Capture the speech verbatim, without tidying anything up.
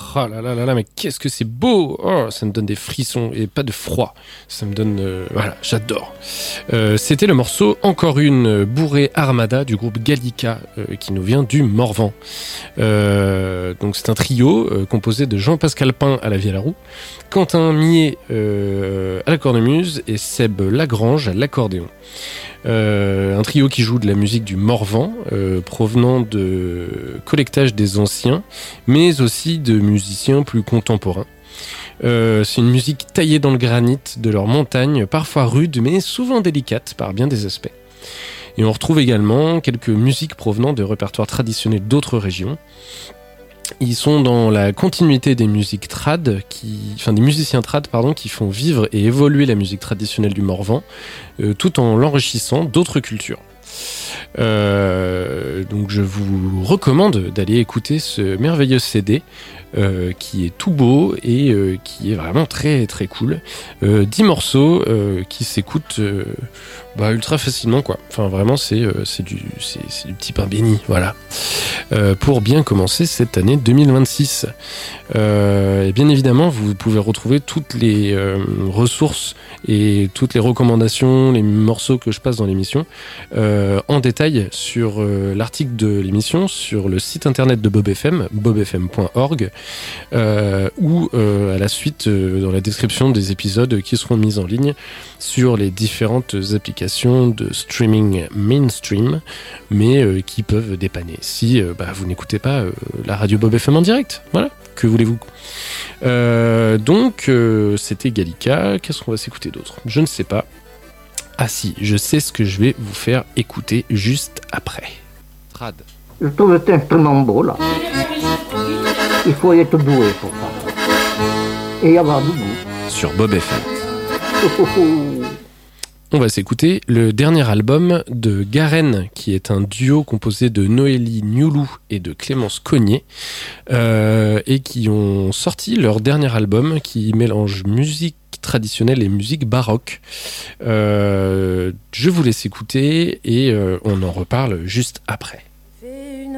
Oh là là là là, mais qu'est-ce que c'est beau! Oh, ça me donne des frissons et pas de froid. Ça me donne... Euh, voilà, j'adore. Euh, c'était le morceau Encore une bourrée Armada du groupe Gallica euh, qui nous vient du Morvan. Euh, donc c'est un trio euh, composé de Jean-Pascal Pain à la vie à la roue, Quentin Mier euh, à la cornemuse et Seb Lagrange à l'accordéon. Euh, un trio qui joue de la musique du Morvan, euh, provenant de collectage des anciens, mais aussi de musiciens plus contemporains. Euh, c'est une musique taillée dans le granit de leur montagne, parfois rude, mais souvent délicate par bien des aspects. Et on retrouve également quelques musiques provenant de répertoires traditionnels d'autres régions. Ils sont dans la continuité des musiques trad, qui, enfin des musiciens trad pardon, qui font vivre et évoluer la musique traditionnelle du Morvan, euh, tout en l'enrichissant d'autres cultures. Euh, donc je vous recommande d'aller écouter ce merveilleux C D euh, qui est tout beau et euh, qui est vraiment très très cool. Euh, dix morceaux euh, qui s'écoutent euh, bah, ultra facilement quoi. Enfin vraiment c'est, euh, c'est, du, c'est, c'est du petit pain béni, voilà. Euh, pour bien commencer cette année deux mille vingt-six. Euh, et bien évidemment, vous pouvez retrouver toutes les euh, ressources et toutes les recommandations, les morceaux que je passe dans l'émission euh, en détail sur euh, l'article de l'émission sur le site internet de Bob F M, bob f m point org, euh, ou euh, à la suite euh, dans la description des épisodes qui seront mis en ligne sur les différentes applications de streaming mainstream, mais euh, qui peuvent dépanner si euh, bah, vous n'écoutez pas euh, la radio Bob F M en direct. Voilà, que voulez-vous. Euh, donc, euh, c'était Gallica. Qu'est-ce qu'on va s'écouter d'autre ? Je ne sais pas. Ah si, je sais ce que je vais vous faire écouter juste après. Trad. Je trouve cet instrument beau, là. Il faut être doué pour ça. Et avoir du goût. Sur Bob F M. On va s'écouter le dernier album de Garen, qui est un duo composé de Noélie Nioulou et de Clémence Cognier, euh, et qui ont sorti leur dernier album qui mélange musique traditionnelle et musique baroque. Euh, je vous laisse écouter et euh, on en reparle juste après.